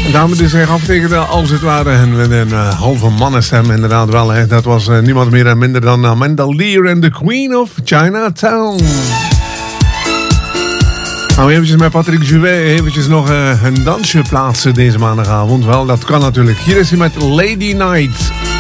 Dames die zich aftekenden als het ware en met een halve mannenstem inderdaad wel. Hè. Dat was niemand meer en minder dan Amanda Lear en The Queen of Chinatown. Nou, eventjes met Patrick Jouvet eventjes nog een dansje plaatsen deze maandagavond. Wel, dat kan natuurlijk. Hier is hij met Lady Night.